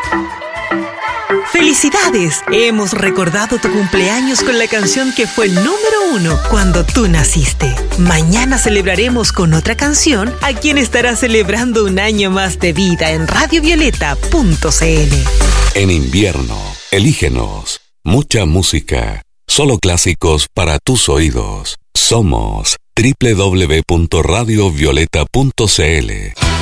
¡Felicidades! Hemos recordado tu cumpleaños con la canción que fue el número 1 cuando tú naciste. Mañana celebraremos con otra canción a quien estará celebrando un año más de vida en radiovioleta.cl. En invierno, elígenos. Mucha música. Solo clásicos para tus oídos. Somos www.radiovioleta.cl.